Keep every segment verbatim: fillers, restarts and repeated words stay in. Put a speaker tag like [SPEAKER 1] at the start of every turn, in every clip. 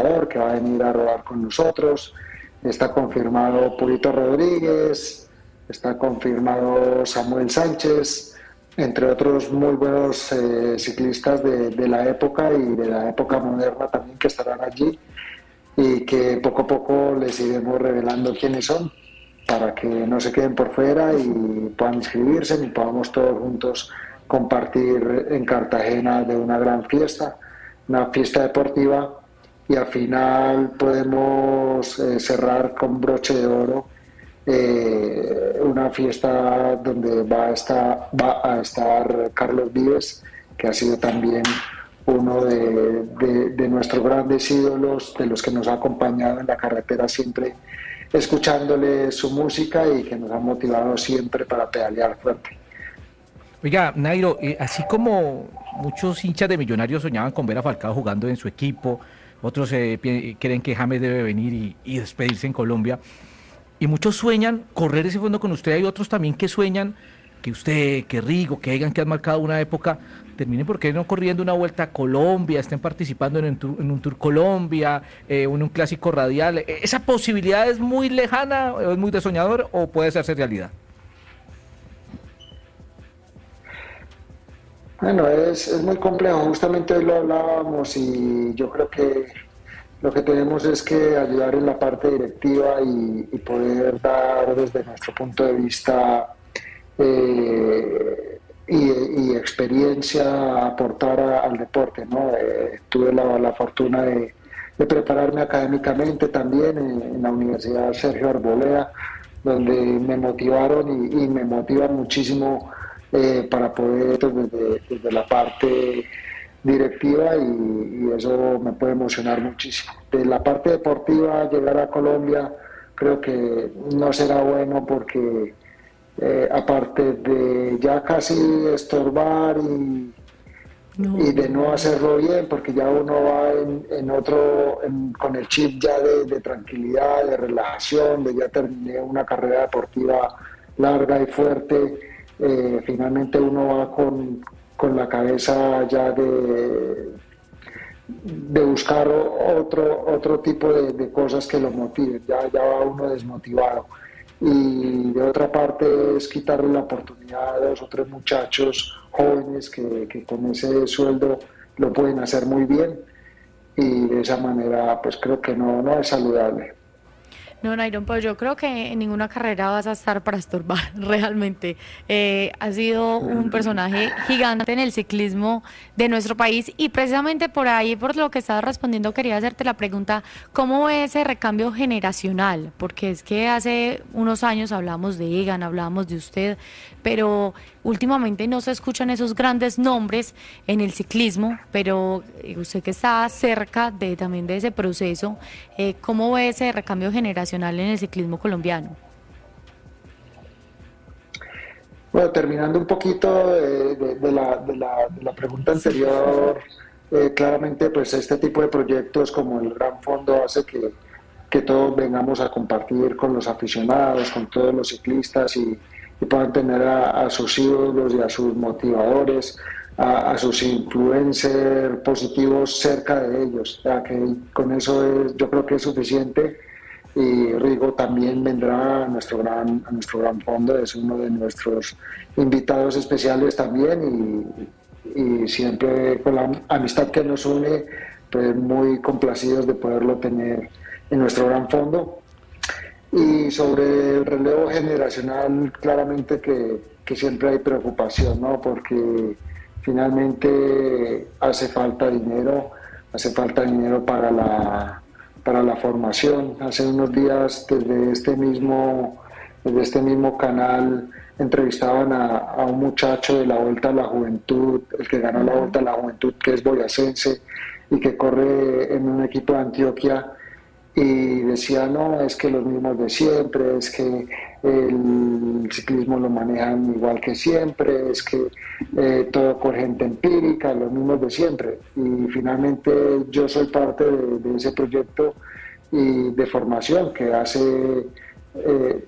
[SPEAKER 1] boxeador que va a venir a rodar con nosotros. Está confirmado Purito Rodríguez, está confirmado Samuel Sánchez, entre otros muy buenos eh, ciclistas de, de la época y de la época moderna también, que estarán allí y que poco a poco les iremos revelando quiénes son, para que no se queden por fuera y puedan inscribirse y podamos todos juntos compartir en Cartagena de una gran fiesta, una fiesta deportiva, y al final podemos eh, cerrar con broche de oro eh, una fiesta donde va a estar, va a estar Carlos Vives, que ha sido también uno de, de, de nuestros grandes ídolos, de los que nos ha acompañado en la carretera siempre, escuchándole su música y que nos ha motivado siempre para pedalear fuerte.
[SPEAKER 2] Oiga, Nairo, eh, así como muchos hinchas de Millonarios soñaban con ver a Falcao jugando en su equipo, otros eh, creen que James debe venir y, y despedirse en Colombia, y muchos sueñan correr ese fondo con usted. Hay otros también que sueñan que usted, que Rigo, que Egan, que han marcado una época, terminen, ¿por qué no corriendo una vuelta a Colombia, estén participando en un Tour, en un tour Colombia, eh, en un clásico radial? ¿Esa posibilidad es muy lejana, es muy de soñador, o puede hacerse realidad?
[SPEAKER 1] Bueno, es, es muy complejo, justamente hoy lo hablábamos, y yo creo que lo que tenemos es que ayudar en la parte directiva y, y poder dar desde nuestro punto de vista eh, y, y experiencia, aportar a, al deporte, ¿no? Eh, tuve la, la fortuna de, de prepararme académicamente también en, en la Universidad Sergio Arboleda, donde me motivaron y, y me motivan muchísimo eh, para poder desde, desde la parte directiva, y, y eso me puede emocionar muchísimo. De la parte deportiva, llegar a Colombia creo que no será bueno, porque eh, aparte de ya casi estorbar y, no. y de no hacerlo bien, porque ya uno va en, en otro, en, con el chip ya de, de tranquilidad, de relajación, de ya terminé una carrera deportiva larga y fuerte, eh, finalmente uno va con con la cabeza ya de, de buscar otro, otro tipo de, de cosas que lo motiven, ya, ya va uno desmotivado. Y de otra parte es quitarle la oportunidad a dos o tres muchachos jóvenes que, que con ese sueldo lo pueden hacer muy bien, y de esa manera pues creo que no, no es saludable.
[SPEAKER 3] No, Nairo, pues yo creo que en ninguna carrera vas a estar para estorbar, realmente. Eh, has sido un personaje gigante en el ciclismo de nuestro país, y precisamente por ahí, por lo que estabas respondiendo, quería hacerte la pregunta, ¿cómo ve ese recambio generacional? Porque es que hace unos años hablábamos de Egan, hablábamos de usted, pero últimamente no se escuchan esos grandes nombres en el ciclismo, pero usted que está cerca de también de ese proceso, eh, ¿cómo ve ese recambio generacional en el ciclismo colombiano?
[SPEAKER 1] Bueno, terminando un poquito de, de, de, la, de, la, de la pregunta anterior, eh, claramente pues este tipo de proyectos como el Gran Fondo hace que, que todos vengamos a compartir con los aficionados, con todos los ciclistas, y y puedan tener a, a sus ídolos y a sus motivadores, a, a sus influencers positivos cerca de ellos. O sea, que con eso es, yo creo que es suficiente, y Rigo también vendrá a nuestro gran, a nuestro gran fondo, es uno de nuestros invitados especiales también, y, y siempre con la amistad que nos une, pues muy complacidos de poderlo tener en nuestro gran fondo. Y sobre el relevo generacional, claramente que, que siempre hay preocupación, ¿no? Porque finalmente hace falta dinero, hace falta dinero para la, para la formación. Hace unos días desde este mismo, desde este mismo canal entrevistaban a, a un muchacho de la Vuelta a la Juventud, el que ganó la Vuelta a la Juventud, que es boyacense y que corre en un equipo de Antioquia. Y decía, no, es que los mismos de siempre, es que el ciclismo lo manejan igual que siempre, es que eh, todo con gente empírica, los mismos de siempre. Y finalmente yo soy parte de, de ese proyecto y de formación que hace eh,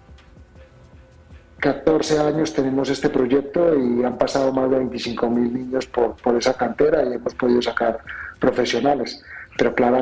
[SPEAKER 1] catorce años tenemos este proyecto, y han pasado más de veinticinco mil niños por, por esa cantera, y hemos podido sacar profesionales. Pero claramente